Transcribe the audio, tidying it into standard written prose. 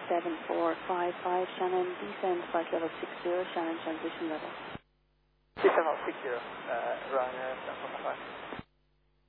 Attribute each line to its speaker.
Speaker 1: 7455 Shannon, descend flight level 60, Shannon transition level.
Speaker 2: Descend level 60, Ryanair 755.